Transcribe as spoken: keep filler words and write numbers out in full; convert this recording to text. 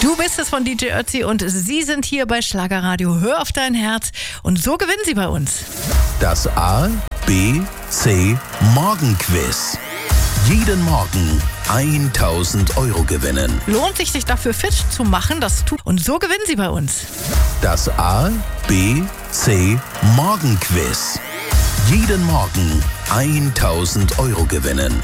Du bist es von D J Ötzi und Sie sind hier bei Schlagerradio. Hör auf dein Herz und so gewinnen Sie bei uns. Das A, B, C Morgenquiz. Jeden Morgen tausend Euro gewinnen. Lohnt sich, sich dafür fit zu machen, das tut und so gewinnen Sie bei uns. Das A, B, C Morgenquiz. Jeden Morgen tausend Euro gewinnen.